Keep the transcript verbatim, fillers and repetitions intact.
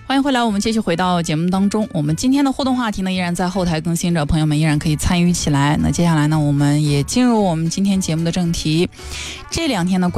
欢迎回来，我们继续回到节目当中。我们今天的互动话题呢，依然在后台更新着，朋友们依然可以参与起来。那接下来呢，我们也进入我们今天节目的正题。这两天呢，